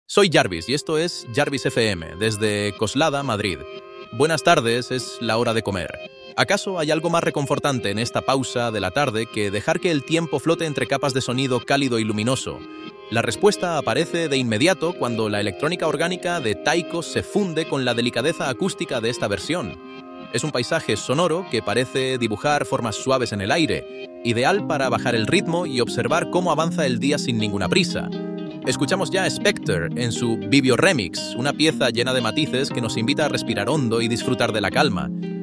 Soy Jarvis y esto es Jarvis FM, desde Coslada, Madrid. Buenas tardes, es la hora de comer. ¿Acaso hay algo más reconfortante en esta pausa de la tarde que dejar que el tiempo flote entre capas de sonido cálido y luminoso? La respuesta aparece de inmediato cuando la electrónica orgánica de Taiko se funde con la delicadeza acústica de esta versión. Es un paisaje sonoro que parece dibujar formas suaves en el aire, ideal para bajar el ritmo y observar cómo avanza el día sin ninguna prisa. Escuchamos ya a Spectre en su Vivio Remix, una pieza llena de matices que nos invita a respirar hondo y disfrutar de la calma.